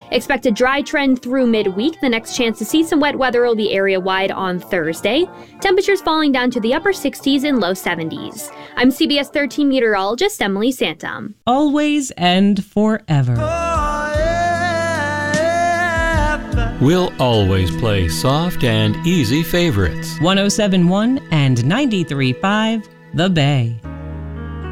Expect a dry trend through midweek. The next chance to see some wet weather will be area-wide on Thursday. Temperatures falling down to the upper 60s and low 70s. I'm CBS 13 meteorologist Emily Santom. Always and forever. We'll always play soft and easy favorites. 107.1 and 93.5 The Bay.